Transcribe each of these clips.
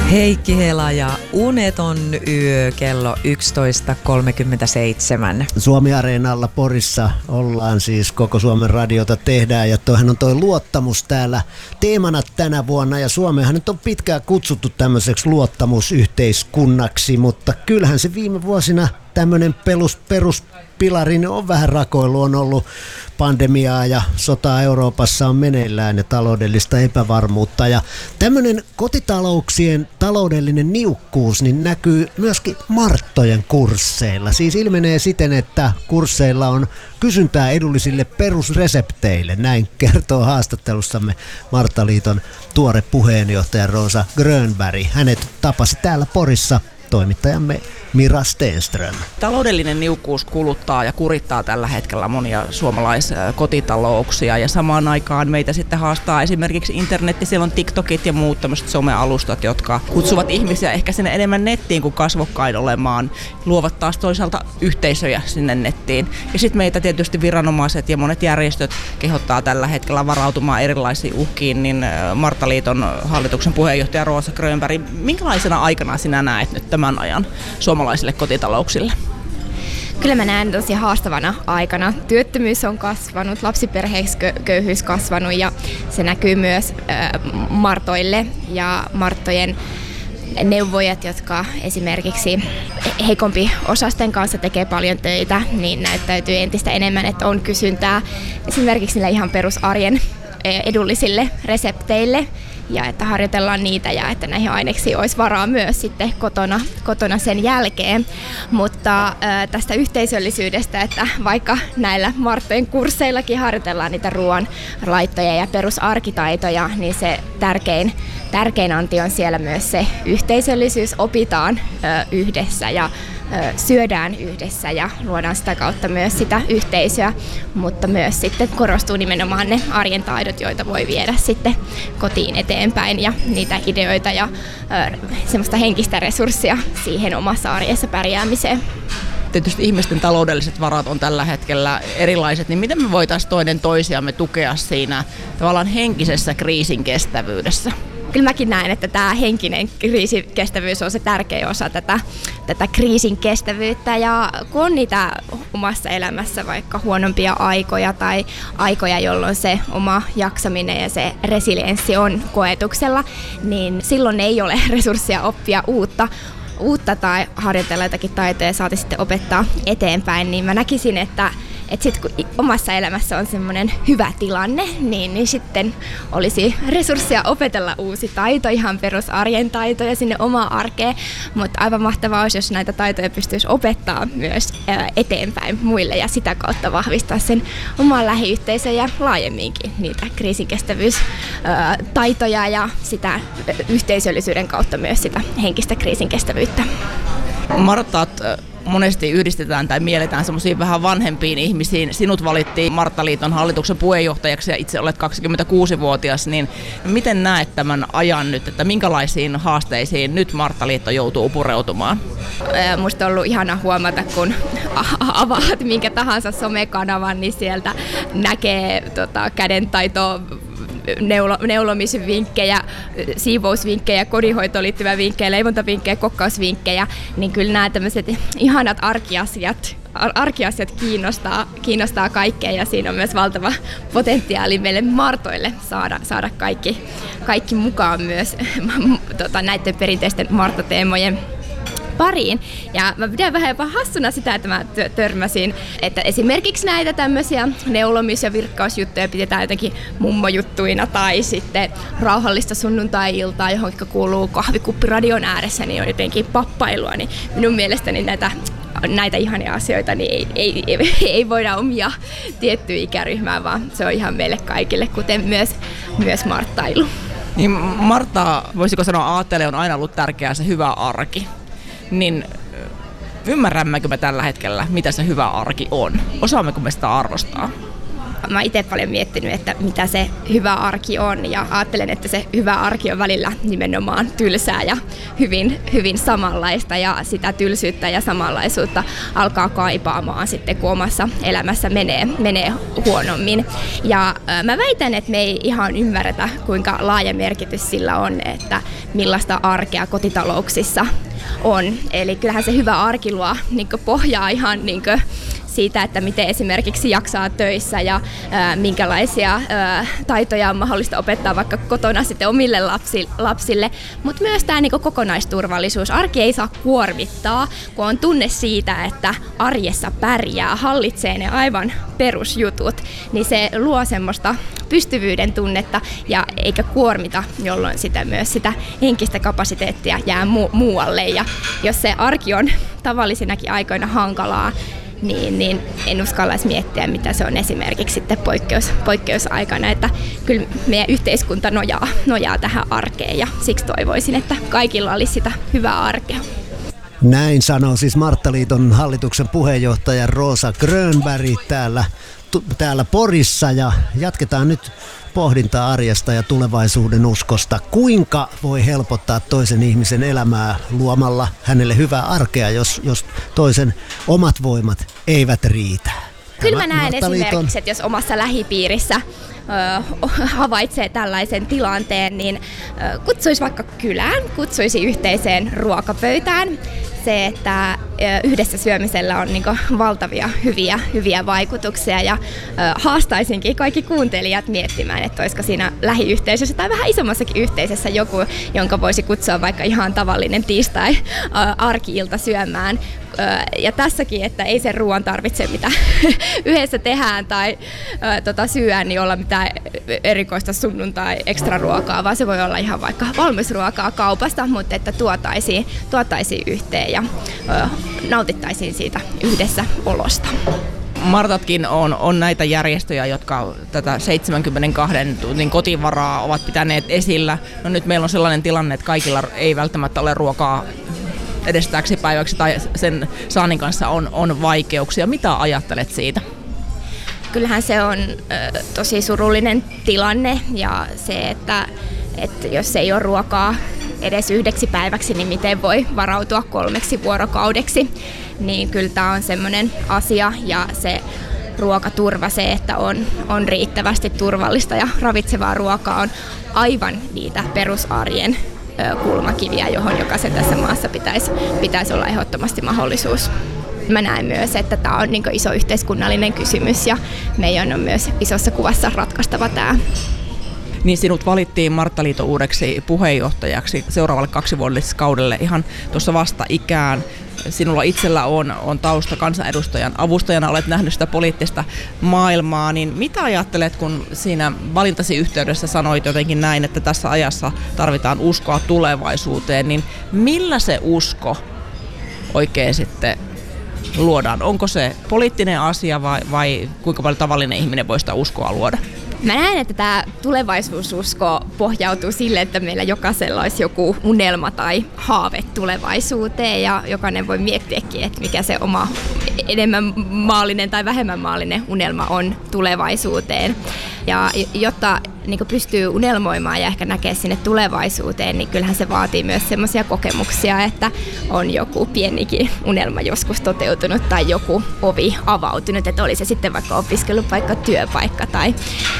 Heikki Hela ja Uneton yö kello 11.37. Suomi-areenalla Porissa ollaan siis, koko Suomen radiota tehdään ja toihan on toi luottamus täällä teemana tänä vuonna ja Suomeahan nyt on pitkään kutsuttu tämmöiseksi luottamusyhteiskunnaksi, mutta kyllähän se viime vuosina tämmöinen peruspilari on vähän rakoillut, on ollut pandemiaa ja sotaa Euroopassa on meneillään ja taloudellista epävarmuutta ja tämmöinen kotitalouksien taloudellinen niukkuus niin näkyy myöskin Marttojen kursseilla. Siis ilmenee siten, että kursseilla on kysyntää edullisille perusresepteille. Näin kertoo haastattelussamme Marttaliiton tuore puheenjohtaja Rosa Grönberg. Hänet tapasi täällä Porissa toimittajamme Mira Stenström. Taloudellinen niukkuus kuluttaa ja kurittaa tällä hetkellä monia suomalaiskotitalouksia ja samaan aikaan meitä sitten haastaa esimerkiksi internetti, siellä on TikTokit ja muut tämmöiset somealustat, jotka kutsuvat ihmisiä ehkä sinne enemmän nettiin kuin kasvokkain olemaan, luovat taas toisaalta yhteisöjä sinne nettiin. Ja sitten meitä tietysti viranomaiset ja monet järjestöt kehottaa tällä hetkellä varautumaan erilaisiin uhkiin, niin Marttaliiton hallituksen puheenjohtaja Rosa Grönberg, minkälaisena aikana sinä näet nyt tämän ajan suomalaisille kotitalouksille? Kyllä mä näen tosi haastavana aikana. Työttömyys on kasvanut, lapsiperheköyhyys kasvanut ja se näkyy myös Martoille ja Marttojen neuvojat, jotka esimerkiksi heikompi osasten kanssa tekee paljon töitä, niin näyttäytyy entistä enemmän, että on kysyntää esimerkiksi niille ihan perusarjen edullisille resepteille ja että harjoitellaan niitä ja että näihin aineksiin olisi varaa myös sitten kotona sen jälkeen. Mutta tästä yhteisöllisyydestä, että vaikka näillä Marttojen kursseillakin harjoitellaan niitä ruoanlaittoja ja perusarkitaitoja, niin se tärkein anti on siellä myös se yhteisöllisyys, opitaan yhdessä ja syödään yhdessä ja luodaan sitä kautta myös sitä yhteisöä, mutta myös sitten korostuu nimenomaan ne arjen taidot, joita voi viedä sitten kotiin eteenpäin ja niitä ideoita ja semmoista henkistä resurssia siihen omassa arjessa pärjäämiseen. Tietysti ihmisten taloudelliset varat on tällä hetkellä erilaiset, niin miten me voitaisiin toinen toisiamme tukea siinä tavallaan henkisessä kriisin kestävyydessä? Kyllä mäkin näen, että tämä henkinen kriisikestävyys on se tärkeä osa tätä kriisin kestävyyttä ja kun on niitä omassa elämässä vaikka huonompia aikoja tai aikoja, jolloin se oma jaksaminen ja se resilienssi on koetuksella, niin silloin ei ole resursseja oppia uutta tai harjoitella jotakin taitoja saati sitten opettaa eteenpäin, niin mä näkisin, että sitten kun omassa elämässä on semmoinen hyvä tilanne, niin sitten olisi resursseja opetella uusi taito, ihan perusarjen taitoja sinne omaan arkeen, mutta aivan mahtavaa olisi, jos näitä taitoja pystyisi opettaa myös eteenpäin muille ja sitä kautta vahvistaa sen oman lähiyhteisön ja laajemminkin niitä kriisinkestävyystaitoja ja sitä yhteisöllisyyden kautta myös sitä henkistä kriisinkestävyyttä. Marttat monesti yhdistetään tai mielletään semmoisiin vähän vanhempiin ihmisiin. Sinut valittiin Marttaliiton hallituksen puheenjohtajaksi ja itse olet 26-vuotias, niin miten näet tämän ajan nyt, että minkälaisiin haasteisiin nyt Marttaliitto joutuu pureutumaan? Musta on ollut ihana huomata, kun avaat minkä tahansa somekanavan, niin sieltä näkee kädentaitoa, neulomisvinkkejä, siivousvinkkejä, kodinhoitoon liittyviä vinkkejä, leivontavinkkejä, kokkausvinkkejä, niin kyllä nämä tämmöiset ihanat arkiasiat kiinnostaa kaikkea ja siinä on myös valtava potentiaali meille Martoille saada kaikki mukaan myös näiden perinteisten Martta-teemojen pariin. Ja mä pidän vähän jopa hassuna sitä, että mä törmäsin, että esimerkiksi näitä tämmöisiä neulomis- ja virkkausjuttuja pidetään jotenkin mummojuttuina tai sitten rauhallista sunnuntai-iltaa, johon kuuluu kahvikuppi radion ääressä, niin on jotenkin pappailua. Niin minun mielestäni näitä ihania asioita niin ei voida omia tiettyä ikäryhmää, vaan se on ihan meille kaikille, kuten myös marttailu. Niin Martta, voisiko sanoa, aatteelle on aina ollut tärkeää se hyvä arki. Niin ymmärrämmekö me tällä hetkellä, mitä se hyvä arki on? Osaammeko me sitä arvostaa? mä oon itse paljon miettinyt, että mitä se hyvä arki on, ja ajattelen, että se hyvä arki on välillä nimenomaan tylsää ja hyvin, hyvin samanlaista, ja sitä tylsyyttä ja samanlaisuutta alkaa kaipaamaan sitten, kun omassa elämässä menee huonommin. Ja mä väitän, että me ei ihan ymmärretä, kuinka laaja merkitys sillä on, että millaista arkea kotitalouksissa on. Eli kyllähän se hyvä arki luo pohjaa ihan siitä, että miten esimerkiksi jaksaa töissä ja minkälaisia taitoja on mahdollista opettaa vaikka kotona sitten omille lapsille. Mutta myös tämä kokonaisturvallisuus. Arki ei saa kuormittaa, kun on tunne siitä, että arjessa pärjää, hallitsee ne aivan perusjutut, niin se luo semmoista pystyvyyden tunnetta ja eikä kuormita, jolloin myös sitä henkistä kapasiteettia jää muualle. Ja jos se arki on tavallisinakin aikoina hankalaa, niin en uskallaisi miettiä, mitä se on esimerkiksi sitten poikkeusaikana. Että kyllä meidän yhteiskunta nojaa tähän arkeen, ja siksi toivoisin, että kaikilla olisi sitä hyvää arkea. Näin sanoo siis Marttaliiton hallituksen puheenjohtaja Rosa Grönberg täällä Porissa, ja jatketaan nyt pohdintaa arjesta ja tulevaisuuden uskosta. Kuinka voi helpottaa toisen ihmisen elämää luomalla hänelle hyvää arkea, jos toisen omat voimat eivät riitä? Kyllä mä näen esimerkiksi, että jos omassa lähipiirissä havaitsee tällaisen tilanteen, niin kutsuisi vaikka kylään, kutsuisi yhteiseen ruokapöytään. Se, että yhdessä syömisellä on valtavia hyviä vaikutuksia, ja haastaisinkin kaikki kuuntelijat miettimään, että olisiko siinä lähiyhteisössä tai vähän isommassakin yhteisössä joku, jonka voisi kutsua vaikka ihan tavallinen tiistai arki-ilta syömään. Ja tässäkin, että ei sen ruoan tarvitse, mitä yhdessä tehdään tai syödään, niin olla mitään erikoista sunnuntai ekstra ruokaa, vaan se voi olla ihan vaikka valmisruokaa kaupasta, mutta että tuotaisiin yhteen ja nautittaisiin siitä yhdessä olosta. Martatkin on näitä järjestöjä, jotka tätä 72 tunnin kotivaraa ovat pitäneet esillä. No nyt meillä on sellainen tilanne, että kaikilla ei välttämättä ole ruokaa edes täksi päiväksi tai sen saannin kanssa on vaikeuksia. Mitä ajattelet siitä? Kyllähän se on tosi surullinen tilanne, ja se, että jos ei ole ruokaa edes 1 päiväksi, niin miten voi varautua 3 vuorokaudeksi. Niin kyllä tämä on semmoinen asia, ja se ruokaturva, se, että on riittävästi turvallista ja ravitsevaa ruokaa, on aivan niitä perusarjen kulmakiviä, johon jokaisen tässä maassa pitäisi olla ehdottomasti mahdollisuus. Mä näen myös, että tämä on iso yhteiskunnallinen kysymys, ja meidän on myös isossa kuvassa ratkaistava tämä. Niin sinut valittiin Marttaliiton uudeksi puheenjohtajaksi seuraavalle 2-vuotiskaudelle ihan tuossa vasta ikään. Sinulla itsellä on tausta kansanedustajan avustajana, olet nähnyt sitä poliittista maailmaa, niin mitä ajattelet, kun siinä valintasi yhteydessä sanoit jotenkin näin, että tässä ajassa tarvitaan uskoa tulevaisuuteen, niin millä se usko oikein sitten luodaan? Onko se poliittinen asia vai kuinka paljon tavallinen ihminen voi sitä uskoa luoda? Mä näen, että tämä tulevaisuususko pohjautuu sille, että meillä jokaisella olisi joku unelma tai haave tulevaisuuteen, ja jokainen voi miettiäkin, että mikä se oma enemmän maallinen tai vähemmän maallinen unelma on tulevaisuuteen. Ja jotta pystyy unelmoimaan ja ehkä näkee sinne tulevaisuuteen, niin kyllähän se vaatii myös semmoisia kokemuksia, että on joku pienikin unelma joskus toteutunut tai joku ovi avautunut, että oli se sitten vaikka opiskelupaikka, työpaikka tai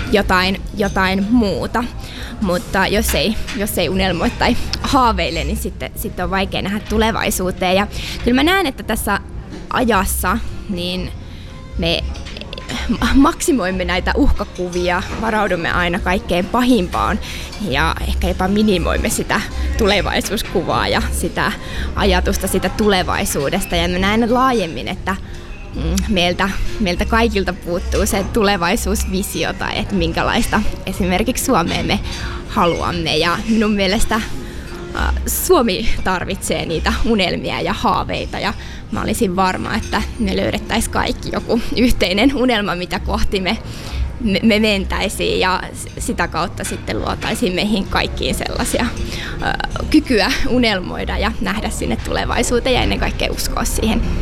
jotain muuta. Mutta jos ei unelmoi tai haaveile, niin sitten on vaikea nähdä tulevaisuuteen. Ja kyllä mä näen, että tässä ajassa niin me maksimoimme näitä uhkakuvia, varaudumme aina kaikkein pahimpaan ja ehkä jopa minimoimme sitä tulevaisuuskuvaa ja sitä ajatusta sitä tulevaisuudesta. Ja mä näen laajemmin, että meiltä kaikilta puuttuu se tulevaisuusvisio tai että minkälaista esimerkiksi Suomeen me haluamme. Ja minun mielestä Suomi tarvitsee niitä unelmia ja haaveita, ja mä olisin varma, että me löydettäisiin kaikki joku yhteinen unelma, mitä kohti me mentäisiin, ja sitä kautta sitten luotaisiin meihin kaikkiin sellaisia kykyä unelmoida ja nähdä sinne tulevaisuuteen ja ennen kaikkea uskoa siihen.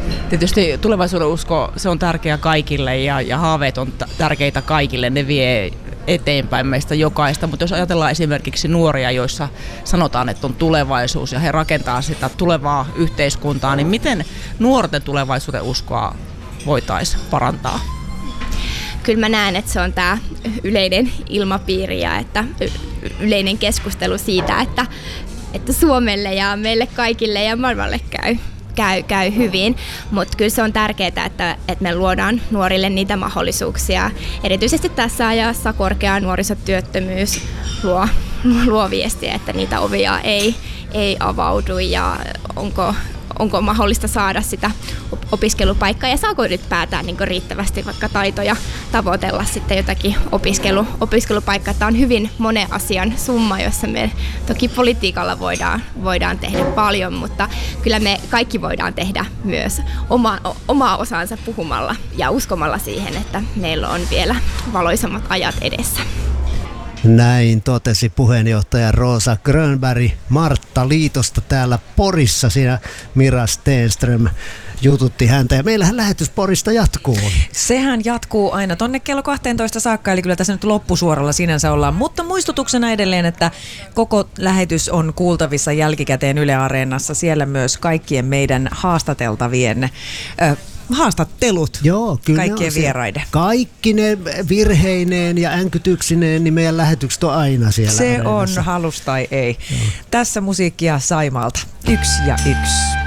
Tietysti tulevaisuuden usko, se on tärkeä kaikille ja haaveet on tärkeitä kaikille, ne vie eteenpäin meistä jokaista, mutta jos ajatellaan esimerkiksi nuoria, joissa sanotaan, että on tulevaisuus ja he rakentaa sitä tulevaa yhteiskuntaa, niin miten nuorten tulevaisuuden uskoa voitaisiin parantaa? Kyllä mä näen, että se on tämä yleinen ilmapiiri ja että yleinen keskustelu siitä, että Suomelle ja meille kaikille ja maailmalle käy hyvin, mutta kyllä se on tärkeää, että me luodaan nuorille niitä mahdollisuuksia. Erityisesti tässä ajassa korkea nuorisotyöttömyys luo viestiä, että niitä ovia ei avaudu ja onko mahdollista saada sitä opiskelupaikkaa ja saako ylipäätään niin riittävästi vaikka taitoja tavoitella sitten jotakin opiskelupaikkaa. Tämä on hyvin monen asian summa, jossa me toki politiikalla voidaan tehdä paljon, mutta kyllä me kaikki voidaan tehdä myös omaa osaansa puhumalla ja uskomalla siihen, että meillä on vielä valoisammat ajat edessä. Näin totesi puheenjohtaja Rosa Grönberg Martta Liitosta täällä Porissa. Siinä Mira Stenström jututti häntä ja meillähän lähetys Porista jatkuu. Sehän jatkuu aina tonne kello 12 saakka, eli kyllä tässä nyt loppusuoralla sinänsä ollaan. Mutta muistutuksena edelleen, että koko lähetys on kuultavissa jälkikäteen Yle Areenassa. Siellä myös kaikkien meidän haastateltavien haastattelut. Joo, kyllä kaikkien vieraiden. Kaikki ne virheineen ja änkytyksineen, niin meidän lähetykset on aina siellä Se Areenassa. on halus tai ei. Joo. Tässä musiikkia Saimaalta. 1 ja 1.